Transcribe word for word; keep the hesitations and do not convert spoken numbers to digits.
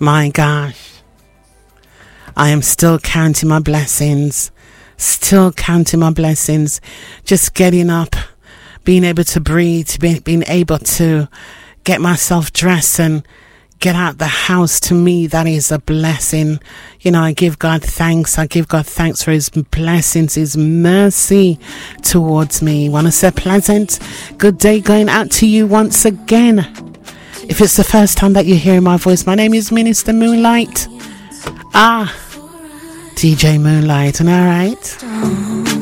My gosh. I am still counting my blessings. Still counting my blessings. Just getting up, being able to breathe, be, being able to get myself dressed and get out the house. To me, that is a blessing. You know, I give God thanks. I give God thanks for his blessings, his mercy towards me. Want to say pleasant good day going out to you once again. If it's the first time that you're hearing my voice, my name is Minister Moonlight. Ah, D J Moonlight. And all right.